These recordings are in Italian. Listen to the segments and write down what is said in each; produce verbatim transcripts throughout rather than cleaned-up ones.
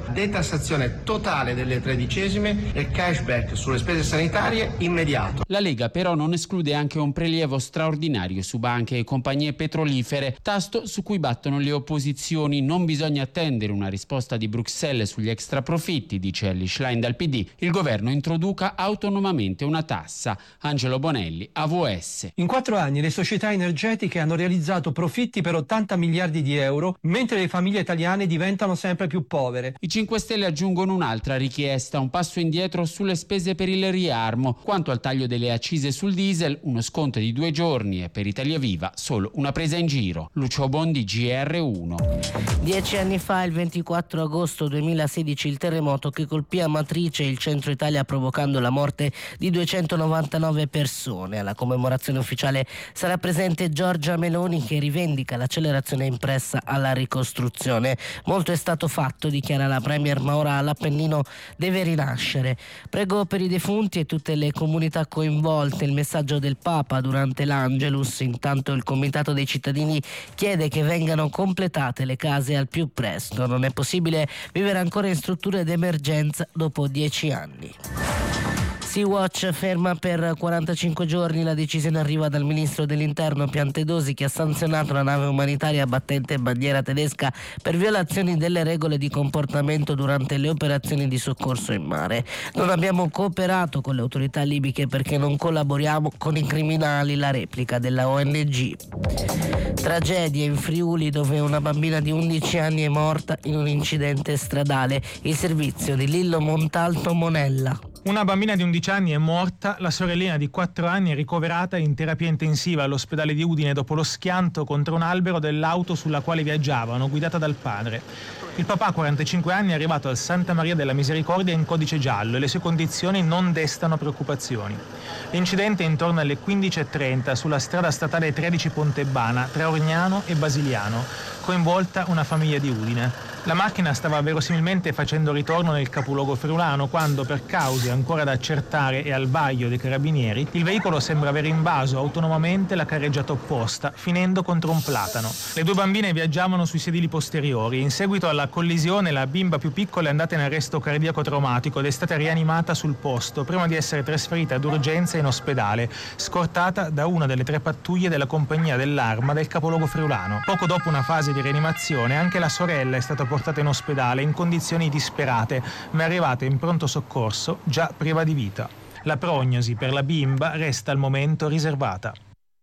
punto, detassazione totale delle tredicesime e cashback sulle spese sanitarie immediato. La Lega però non esclude anche un prelievo straordinario su banche e compagnie petrolifere, tasto su cui battono le opposizioni. Non bisogna attendere una risposta di Bruxelles sugli extraprofitti, dice Elly Schlein dal P D. Il governo introduca autonomamente una tassa. Angelo Bonelli, A V S. In quattro anni le società energetiche hanno realizzato profitti per ottanta miliardi di euro, mentre le famiglie italiane diventano sempre più povere. I cinque Stelle aggiungono un'altra richiesta, un passo indietro sulle spese per il riarmo. Quanto al taglio delle accise sul diesel, uno sconto di due giorni e per Italia Viva solo una presa in giro. Lucio Bondi, G R uno. Dieci anni fa, il ventiquattro agosto duemilasedici, il terremoto che colpì Amatrice e il centro Italia provocando la morte di duecentonovantanove persone. Alla commemorazione ufficiale sarà presente Giorgia Meloni, che rivendica l'accelerazione impressa alla ricostruzione. Molto è stato fatto, dichiara la premier, ma ora l'Appennino deve rinascere. Prego per i defunti e tutte le comunità coinvolte. Il messaggio del Papa durante l'Angelus. Intanto il Comitato dei cittadini chiede che vengano completate le case al più presto. Non è possibile vivere ancora in strutture d'emergenza dopo dieci anni. Sea-Watch ferma per quarantacinque giorni. La decisione arriva dal ministro dell'Interno Piantedosi, che ha sanzionato la nave umanitaria battente bandiera tedesca per violazioni delle regole di comportamento durante le operazioni di soccorso in mare. Non abbiamo cooperato con le autorità libiche perché non collaboriamo con i criminali, la replica della O N G. Tragedia in Friuli, dove una bambina di undici anni è morta in un incidente stradale. Il servizio di Lillo Montalto Monella. Una bambina di undici anni è morta, la sorellina di quattro anni è ricoverata in terapia intensiva all'ospedale di Udine dopo lo schianto contro un albero dell'auto sulla quale viaggiavano, guidata dal padre. Il papà, quarantacinque anni, è arrivato al Santa Maria della Misericordia in codice giallo e le sue condizioni non destano preoccupazioni. L'incidente è intorno alle quindici e trenta sulla strada statale tredici Pontebana, tra Orgnano e Basiliano, coinvolta una famiglia di Udine. La macchina stava verosimilmente facendo ritorno nel capoluogo friulano quando, per cause ancora da accertare e al vaglio dei carabinieri, il veicolo sembra aver invaso autonomamente la carreggiata opposta, finendo contro un platano. Le due bambine viaggiavano sui sedili posteriori. In seguito alla collisione la bimba più piccola è andata in arresto cardiaco traumatico ed è stata rianimata sul posto prima di essere trasferita d'urgenza in ospedale, scortata da una delle tre pattuglie della compagnia dell'Arma del capoluogo friulano. Poco dopo una fase di rianimazione anche la sorella è stata portata in ospedale in condizioni disperate, ma è arrivata in pronto soccorso già priva di vita. La prognosi per la bimba resta al momento riservata.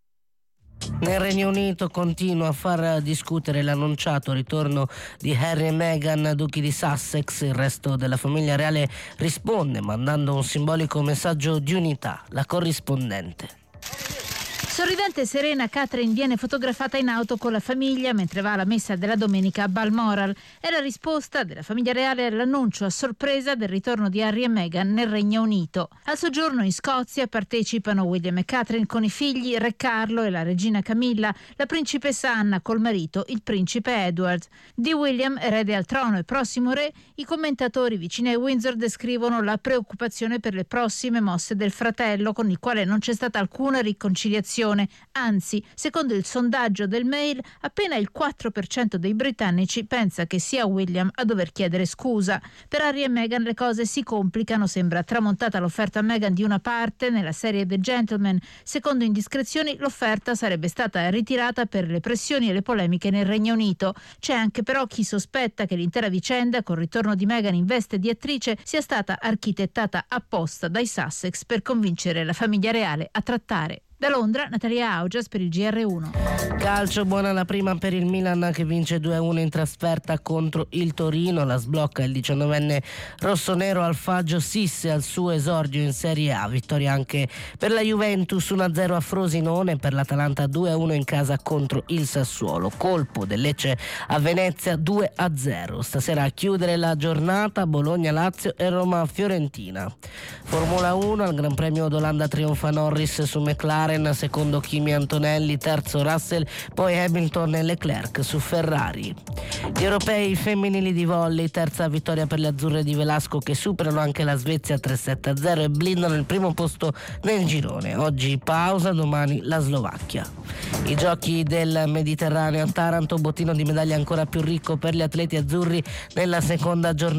Nel Regno Unito continua a far discutere l'annunciato ritorno di Harry e Meghan, duchi di Sussex. Il resto della famiglia reale risponde mandando un simbolico messaggio di unità. La corrispondente. Sorridente e serena, Catherine viene fotografata in auto con la famiglia mentre va alla messa della domenica a Balmoral. È la risposta della famiglia reale all'annuncio a sorpresa del ritorno di Harry e Meghan nel Regno Unito. Al soggiorno in Scozia partecipano William e Catherine con i figli, Re Carlo e la regina Camilla, la principessa Anna col marito, il principe Edward. Di William, erede al trono e prossimo re, i commentatori vicini a Windsor descrivono la preoccupazione per le prossime mosse del fratello, con il quale non c'è stata alcuna riconciliazione. Anzi, secondo il sondaggio del Mail, appena il quattro per cento dei britannici pensa che sia William a dover chiedere scusa. Per Harry e Meghan le cose si complicano, sembra tramontata l'offerta a Meghan di una parte nella serie The Gentleman. Secondo indiscrezioni, l'offerta sarebbe stata ritirata per le pressioni e le polemiche nel Regno Unito. C'è anche però chi sospetta che l'intera vicenda, col ritorno di Meghan in veste di attrice, sia stata architettata apposta dai Sussex per convincere la famiglia reale a trattare. Da Londra, Natalia Augias per il G R uno. Calcio, buona la prima per il Milan che vince due a uno in trasferta contro il Torino. La sblocca il diciannovenne rossonero Alfagio Sisse al suo esordio in Serie A. Vittoria anche per la Juventus uno a zero a Frosinone, per l'Atalanta due a uno in casa contro il Sassuolo. Colpo del Lecce a Venezia due a zero. Stasera a chiudere la giornata Bologna-Lazio e Roma-Fiorentina. Formula uno, al Gran Premio d'Olanda trionfa Norris su McLaren, secondo Kimi Antonelli, terzo Russell, poi Hamilton e Leclerc su Ferrari. Gli europei femminili di volley, terza vittoria per le azzurre di Velasco che superano anche la Svezia tre sette a zero e blindano il primo posto nel girone. Oggi pausa, domani la Slovacchia. I giochi del Mediterraneo a Taranto, bottino di medaglie ancora più ricco per gli atleti azzurri nella seconda giornata.